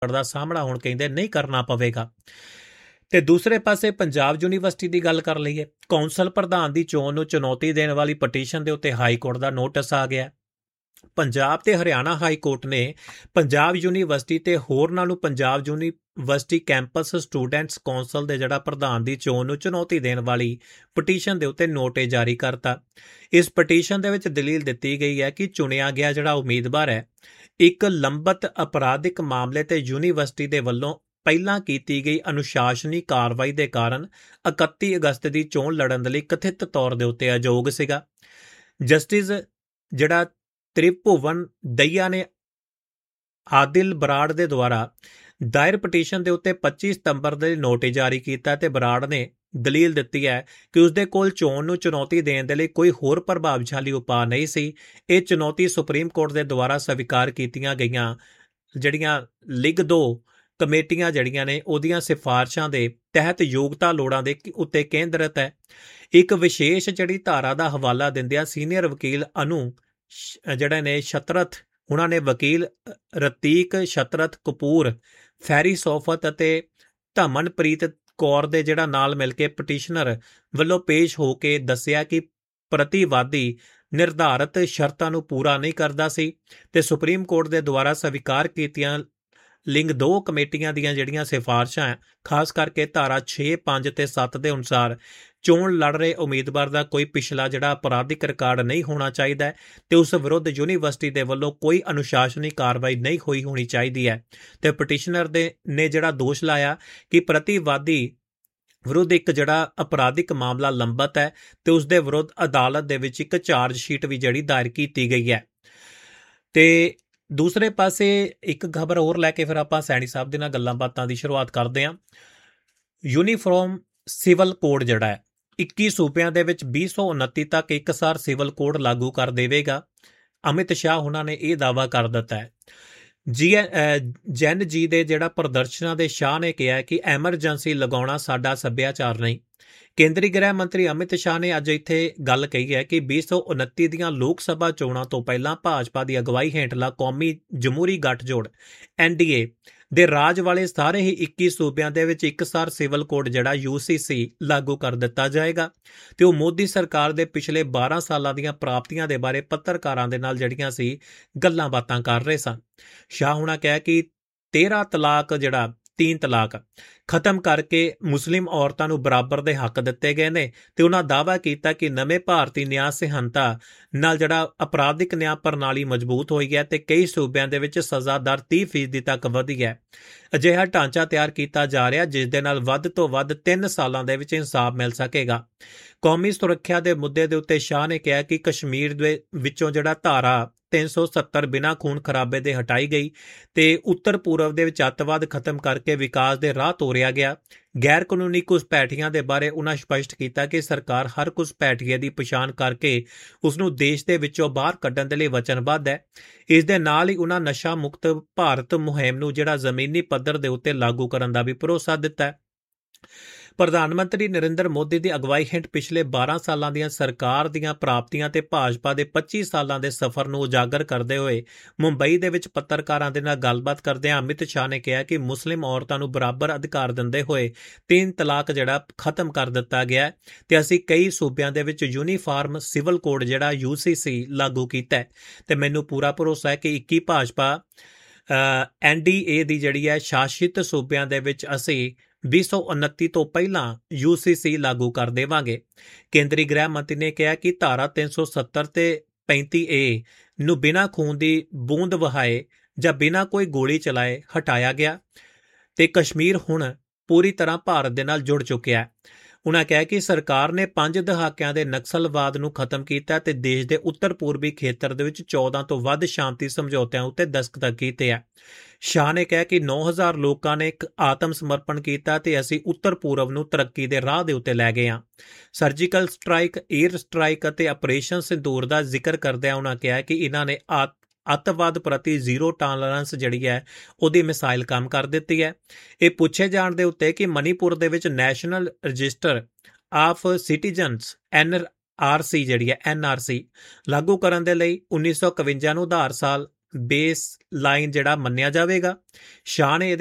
ਦਾ ਸਾਹਮਣਾ ਹੁਣ ਕਹਿੰਦੇ ਨਹੀਂ ਕਰਨਾ ਪਵੇਗਾ। ਤੇ ਦੂਸਰੇ ਪਾਸੇ ਪੰਜਾਬ ਯੂਨੀਵਰਸਿਟੀ ਦੀ ਗੱਲ ਕਰ ਲਈਏ। ਕੌਂਸਲ ਪ੍ਰਧਾਨ ਦੀ ਚੋਣ ਨੂੰ ਚੁਣੌਤੀ ਦੇਣ ਵਾਲੀ ਪਟੀਸ਼ਨ ਦੇ ਉੱਤੇ ਹਾਈ ਕੋਰਟ ਦਾ ਨੋਟਿਸ ਆ ਗਿਆ। ਪੰਜਾਬ ਤੇ ਹਰਿਆਣਾ ਹਾਈ ਕੋਰਟ ਨੇ ਪੰਜਾਬ ਯੂਨੀਵਰਸਿਟੀ ਤੇ ਹੋਰਨਾਂ ਨੂੰ Punjab university campus students council ਦੇ ਜਿਹੜਾ ਪ੍ਰਧਾਨ ਦੀ ਚੋਣ ਨੂੰ ਚੁਣੌਤੀ ਦੇਣ ਵਾਲੀ ਪਟੀਸ਼ਨ ਦੇ ਉੱਤੇ ਨੋਟਿਸ ਜਾਰੀ ਕਰਤਾ। ਇਸ ਪਟੀਸ਼ਨ ਦੇ ਵਿੱਚ ਦਲੀਲ ਦਿੱਤੀ ਗਈ ਹੈ ਕਿ ਚੁਣਿਆ ਗਿਆ ਜਿਹੜਾ ਉਮੀਦਵਾਰ ਹੈ ਇੱਕ ਲੰਬਤ ਅਪਰਾਧਿਕ ਮਾਮਲੇ ਤੇ ਯੂਨੀਵਰਸਿਟੀ ਦੇ ਵੱਲੋਂ ਪਹਿਲਾਂ ਕੀਤੀ ਗਈ ਅਨੁਸ਼ਾਸਨੀ ਕਾਰਵਾਈ ਦੇ ਕਾਰਨ 31 ਅਗਸਤ ਦੀ ਚੋਣ ਲੜਨ ਦੇ ਲਈ ਕਥਿਤ ਤੌਰ ਦੇ ਉੱਤੇ ਅਯੋਗ ਸੀਗਾ। ਜਸਟਿਸ ਜਿਹੜਾ ਤ੍ਰਿਭੁਵਨ ਦਈਆ ਨੇ ਆਦਿਲ ਬਰਾੜ ਦੇ ਦੁਆਰਾ ਦਾਇਰ ਪਟੀਸ਼ਨ ਦੇ ਉੱਤੇ 25 ਸਤੰਬਰ ਦੇ ਨੋਟਿਸ ਜਾਰੀ ਕੀਤਾ ਤੇ ਬਰਾੜ ਨੇ ਦਲੀਲ ਦਿੱਤੀ ਹੈ ਕਿ ਉਸਦੇ ਕੋਲ ਚੋਣ ਨੂੰ ਚੁਣੌਤੀ ਦੇਣ ਦੇ ਲਈ ਕੋਈ ਹੋਰ ਪ੍ਰਭਾਵਸ਼ਾਲੀ ਉਪਾਅ ਨਹੀਂ ਸੀ। ਇਹ ਚੁਣੌਤੀ ਸੁਪਰੀਮ ਕੋਰਟ ਦੇ ਦੁਆਰਾ ਸਵੀਕਾਰ ਕੀਤੀਆਂ ਗਈਆਂ ਜਿਹੜੀਆਂ ਲਿਗ 2 ਕਮੇਟੀਆਂ ਜਿਹੜੀਆਂ ਨੇ ਉਹਦੀਆਂ ਸਿਫਾਰਸ਼ਾਂ ਦੇ ਤਹਿਤ ਯੋਗਤਾ ਲੋੜਾਂ ਦੇ ਉੱਤੇ ਕੇਂਦਰਿਤ ਹੈ। ਇੱਕ ਵਿਸ਼ੇਸ਼ ਜਿਹੜੀ ਧਾਰਾ ਦਾ ਹਵਾਲਾ ਦਿੰਦਿਆਂ ਸੀਨੀਅਰ ਵਕੀਲ ਅਨੂ ਜਿਹੜੇ ਨੇ ਸ਼ਤਰਥ ਉਹਨਾਂ ਨੇ ਵਕੀਲ ਰਤੀਕ ਸ਼ਤਰਥ ਕਪੂਰ ਫੈਰੀ ਸੋਫਤ ਅਤੇ ਧਮਨਪ੍ਰੀਤ ਕੌਰ ਦੇ ਜਿਹੜਾ ਨਾਲ ਮਿਲ ਕੇ ਪਟੀਸ਼ਨਰ ਵੱਲੋਂ ਪੇਸ਼ ਹੋ ਕੇ ਦੱਸਿਆ ਕਿ ਪ੍ਰਤੀਵਾਦੀ ਨਿਰਧਾਰਤ ਸ਼ਰਤਾਂ ਨੂੰ ਪੂਰਾ ਨਹੀਂ ਕਰਦਾ ਸੀ ਤੇ ਸੁਪਰੀਮ ਕੋਰਟ ਦੇ ਦੁਆਰਾ ਸਵੀਕਾਰ ਕੀਤੀਆਂ ਲਿੰਗ 2 ਕਮੇਟੀਆਂ ਦੀਆਂ ਜਿਹੜੀਆਂ ਸਿਫਾਰਸ਼ਾਂ ਖਾਸ ਕਰਕੇ ਧਾਰਾ 6, 5 ਤੇ 7 ਦੇ ਅਨੁਸਾਰ ਚੋਣ ਲੜ ਰਹੇ ਉਮੀਦਵਾਰ ਦਾ ਕੋਈ ਪਿਛਲਾ ਜਿਹੜਾ ਅਪਰਾਧਿਕ ਰਿਕਾਰਡ ਨਹੀਂ ਹੋਣਾ ਚਾਹੀਦਾ ਹੈ ਤੇ ਉਸ ਵਿਰੁੱਧ ਯੂਨੀਵਰਸਿਟੀ ਦੇ ਵੱਲੋਂ ਕੋਈ ਅਨੁਸ਼ਾਸਨੀ ਕਾਰਵਾਈ ਨਹੀਂ ਹੋਣੀ ਚਾਹੀਦੀ ਹੈ। ਤੇ ਪਟੀਸ਼ਨਰ ਨੇ ਜਿਹੜਾ ਦੋਸ਼ ਲਾਇਆ ਕਿ ਪ੍ਰਤੀਵਾਦੀ ਵਿਰੁੱਧ ਇੱਕ ਜਿਹੜਾ ਅਪਰਾਧਿਕ ਮਾਮਲਾ ਲੰਬਤ ਹੈ ਤੇ ਉਸ ਦੇ ਵਿਰੁੱਧ ਅਦਾਲਤ ਦੇ ਵਿੱਚ ਇੱਕ ਚਾਰਜ ਸ਼ੀਟ ਵੀ ਜਿਹੜੀ ਦਾਇਰ ਕੀਤੀ ਗਈ ਹੈ। ਤੇ ਦੂਸਰੇ ਪਾਸੇ ਇੱਕ ਖਬਰ ਹੋਰ ਲੈ ਕੇ ਫਿਰ ਆਪਾਂ ਸੈਣੀ ਸਾਹਿਬ ਦੇ ਨਾਲ ਗੱਲਾਂ ਬਾਤਾਂ ਦੀ ਸ਼ੁਰੂਆਤ ਕਰਦੇ ਹਾਂ। ਯੂਨੀਫਾਰਮ ਸਿਵਲ ਕੋਡ ਜਿਹੜਾ ਹੈ 21 ਸੂਬਿਆਂ ਦੇ ਵਿੱਚ 2029 ਤੱਕ ਇੱਕਸਾਰ ਸਿਵਲ ਕੋਡ ਲਾਗੂ ਕਰ ਦੇਵੇਗਾ। ਅਮਿਤ ਸ਼ਾਹ ਉਹਨਾਂ ਨੇ ਇਹ ਦਾਅਵਾ ਕਰ ਦਿੱਤਾ ਹੈ। ਜੈਨ ਜੀ ਦੇ ਜਿਹੜਾ ਪ੍ਰਦਰਸ਼ਨਾਂ ਦੇ ਸ਼ਾਹ ਨੇ ਕਿਹਾ ਕਿ ਐਮਰਜੈਂਸੀ ਲਗਾਉਣਾ ਸਾਡਾ ਸੱਭਿਆਚਾਰ ਨਹੀਂ। ਕੇਂਦਰੀ ਗ੍ਰਹਿ ਮੰਤਰੀ ਅਮਿਤ ਸ਼ਾਹ ਨੇ ਅੱਜ ਇੱਥੇ ਗੱਲ ਕਹੀ ਹੈ ਕਿ 2029 ਦੀਆਂ ਲੋਕ ਸਭਾ ਚੋਣਾਂ ਤੋਂ ਪਹਿਲਾਂ ਭਾਜਪਾ ਦੀ ਅਗਵਾਈ ਹੇਠਲਾ ਕੌਮੀ ਜਮਹੂਰੀ ਗੱਠਜੋੜ NDA ਦੇ ਰਾਜ ਵਾਲੇ ਸਾਰੇ ਹੀ 21 ਸੂਬਿਆਂ ਦੇ ਵਿੱਚ ਇੱਕਸਾਰ ਸਿਵਲ ਕੋਡ ਜਿਹੜਾ UCC ਲਾਗੂ ਕਰ ਦਿੱਤਾ ਜਾਏਗਾ ਤੇ ਉਹ ਮੋਦੀ ਸਰਕਾਰ ਦੇ ਪਿਛਲੇ 12 ਸਾਲਾਂ ਦੀਆਂ ਪ੍ਰਾਪਤੀਆਂ ਦੇ ਬਾਰੇ ਪੱਤਰਕਾਰਾਂ ਦੇ ਨਾਲ ਜਿਹੜੀਆਂ ਸੀ ਗੱਲਾਂ ਬਾਤਾਂ ਕਰ ਰਹੇ ਸਨ। ਸ਼ਾਹ ਹੁਣਾ ਕਿਹਾ ਕਿ 13 ਤਲਾਕ ਜਿਹੜਾ 3 ਤਲਾਕ ਖਤਮ ਕਰਕੇ ਮੁਸਲਿਮ ਔਰਤਾਂ ਨੂੰ ਬਰਾਬਰ ਦੇ ਹੱਕ ਦਿੱਤੇ ਗਏ ਨੇ ਤੇ ਉਹਨਾਂ ਦਾਅਵਾ ਕੀਤਾ ਕਿ ਨਵੇਂ ਭਾਰਤੀ ਨਿਆਂ ਸਿਹਨਤਾ ਨਾਲ ਜਿਹੜਾ ਅਪਰਾਧਿਕ ਨਿਆਂ ਪ੍ਰਣਾਲੀ ਮਜ਼ਬੂਤ ਹੋਈ ਹੈ ਤੇ ਕਈ ਸੂਬਿਆਂ ਦੇ ਵਿੱਚ ਸਜ਼ਾ ਦਰ 30% ਤੱਕ ਵਧੀ ਹੈ। ਅਜਿਹਾ ਢਾਂਚਾ ਤਿਆਰ ਕੀਤਾ ਜਾ ਰਿਹਾ ਜਿਸ ਦੇ ਨਾਲ ਵੱਧ ਤੋਂ ਵੱਧ 3 ਸਾਲਾਂ ਦੇ ਵਿੱਚ ਇਨਸਾਫ ਮਿਲ ਸਕੇਗਾ। ਕੌਮੀ ਸੁਰੱਖਿਆ ਦੇ ਮੁੱਦੇ ਦੇ ਉੱਤੇ ਸ਼ਾਹ ਨੇ ਕਿਹਾ ਕਿ ਕਸ਼ਮੀਰ ਦੇ ਵਿੱਚੋਂ ਜਿਹੜਾ ਧਾਰਾ 370 ਬਿਨਾਂ ਖੂਨ ਖਰਾਬੇ ਦੇ ਹਟਾਈ ਗਈ ਤੇ ਉੱਤਰ ਪੂਰਬ ਦੇ ਵਿੱਚ ਅੱਤਵਾਦ ਖਤਮ ਕਰਕੇ ਵਿਕਾਸ ਦੇ ਰਾਹ ਤੋਰਿਆ ਗਿਆ। ਗੈਰ ਕਾਨੂੰਨੀ ਘੁਸਪੈਠੀਆਂ ਦੇ ਬਾਰੇ ਉਹਨਾਂ ਸਪਸ਼ਟ ਕੀਤਾ ਕਿ ਸਰਕਾਰ ਹਰ ਘੁਸਪੈਠੀਏ ਦੀ ਪਛਾਣ ਕਰਕੇ ਉਸ ਨੂੰ ਦੇਸ਼ ਦੇ ਵਿੱਚੋਂ ਬਾਹਰ ਕੱਢਣ ਦੇ ਲਈ ਵਚਨਬੱਧ ਹੈ। ਇਸ ਦੇ ਨਾਲ ਹੀ ਉਹਨਾਂ ਨਸ਼ਾ ਮੁਕਤ ਭਾਰਤ ਮੁਹਿੰਮ ਨੂੰ ਜਿਹੜਾ ਜ਼ਮੀਨੀ ਪੱਧਰ ਦੇ ਉੱਤੇ ਲਾਗੂ ਕਰਨ ਦਾ ਵੀ ਭਰੋਸਾ ਦਿੱਤਾ ਹੈ। ਪ੍ਰਧਾਨ ਮੰਤਰੀ ਨਰਿੰਦਰ ਮੋਦੀ ਦੀ ਅਗਵਾਈ ਹੇਠ ਪਿਛਲੇ 12 ਸਾਲਾਂ ਦੀਆਂ ਸਰਕਾਰ ਦੀਆਂ ਪ੍ਰਾਪਤੀਆਂ ਤੇ ਭਾਜਪਾ ਦੇ 25 ਸਾਲਾਂ ਦੇ ਸਫ਼ਰ ਨੂੰ ਉਜਾਗਰ ਕਰਦੇ ਹੋਏ ਮੁੰਬਈ ਦੇ ਵਿੱਚ ਪੱਤਰਕਾਰਾਂ ਦੇ ਨਾਲ ਗੱਲਬਾਤ ਕਰਦਿਆਂ ਅਮਿਤ ਸ਼ਾਹ ਨੇ ਕਿਹਾ ਕਿ ਮੁਸਲਿਮ ਔਰਤਾਂ ਨੂੰ ਬਰਾਬਰ ਅਧਿਕਾਰ ਦਿੰਦੇ ਹੋਏ 3 ਤਲਾਕ ਜਿਹੜਾ ਖਤਮ ਕਰ ਦਿੱਤਾ ਗਿਆ ਤੇ ਅਸੀਂ ਕਈ ਸੂਬਿਆਂ ਦੇ ਵਿੱਚ ਯੂਨੀਫਾਰਮ ਸਿਵਲ ਕੋਡ ਜਿਹੜਾ UCC ਲਾਗੂ ਕੀਤਾ ਹੈ ਤੇ ਮੈਨੂੰ ਪੂਰਾ ਭਰੋਸਾ ਹੈ ਕਿ 21 ਭਾਜਪਾ NDA ਦੀ ਜਿਹੜੀ ਹੈ ਸ਼ਾਸਿਤ ਸੂਬਿਆਂ ਦੇ ਵਿੱਚ ਅਸੀਂ 2029 ਤੋਂ ਪਹਿਲਾਂ UCC ਲਾਗੂ ਕਰ ਦੇਵਾਂਗੇ। ਕੇਂਦਰੀ ਗ੍ਰਹਿ ਮੰਤਰੀ ਨੇ ਕਿਹਾ ਕਿ ਧਾਰਾ 370 ਤੇ 35A ਨੂੰ ਬਿਨਾਂ ਖੂਨ ਦੀ ਬੂੰਦ ਵਹਾਏ ਜਾਂ ਬਿਨਾਂ ਕੋਈ ਗੋਲੀ ਚਲਾਏ ਹਟਾਇਆ ਗਿਆ ਤੇ ਕਸ਼ਮੀਰ ਹੁਣ ਪੂਰੀ ਤਰ੍ਹਾਂ ਭਾਰਤ ਦੇ ਨਾਲ ਜੁੜ ਚੁੱਕਿਆ ਹੈ। ਉਨ੍ਹਾਂ ਕਿਹਾ ਕਿ ਸਰਕਾਰ ਨੇ 5 ਦਹਾਕਿਆਂ ਦੇ ਨਕਸਲਵਾਦ ਨੂੰ ਖਤਮ ਕੀਤਾ ਤੇ ਦੇਸ਼ ਦੇ ਉੱਤਰ ਪੂਰਬੀ ਖੇਤਰ ਦੇ ਵਿੱਚ 14 ਤੋਂ ਵੱਧ ਸ਼ਾਂਤੀ ਸਮਝੌਤਿਆਂ ਉੱਤੇ ਦਸਤਖਤ ਕੀਤੇ ਹੈ। ਸ਼ਾਹ ਨੇ ਕਿਹਾ ਕਿ 9000 ਲੋਕਾਂ ਨੇ ਇੱਕ ਆਤਮ ਸਮਰਪਣ ਕੀਤਾ ਤੇ ਅਸੀਂ ਉੱਤਰ ਪੂਰਬ ਨੂੰ ਤਰੱਕੀ ਦੇ ਰਾਹ ਦੇ ਉੱਤੇ ਲੈ ਗਏ ਹਾਂ। ਸਰਜੀਕਲ ਸਟ੍ਰਾਈਕ, ਏਅਰ ਸਟ੍ਰਾਈਕ ਅਤੇ ਆਪਰੇਸ਼ਨ ਸਿੰਦੂਰ ਦਾ ਜ਼ਿਕਰ ਕਰਦਿਆਂ ਉਨ੍ਹਾਂ ਕਿਹਾ ਕਿ ਇਹਨਾਂ ਨੇ ਅੱਤਵਾਦ ਪ੍ਰਤੀ ਜ਼ੀਰੋ ਟਾਲਰੈਂਸ ਜਿਹੜੀ ਹੈ ਉਹਦੀ ਮਿਸਾਈਲ ਕੰਮ ਕਰ ਦਿੱਤੀ ਹੈ। ਇਹ ਪੁੱਛੇ ਜਾਣ ਦੇ ਉੱਤੇ ਕਿ ਮਨੀਪੁਰ ਦੇ ਵਿੱਚ national register of citizens NRC ਜਿਹੜੀ ਹੈ NRC ਲਾਗੂ ਕਰਨ ਦੇ ਲਈ 1951 ਨੂੰ ਆਧਾਰ ਸਾਲ ਬੇਸ ਲਾਈਨ ਜਿਹੜਾ ਮੰਨਿਆ ਜਾਵੇਗਾ। ਸ਼ਾਹ ਨੇ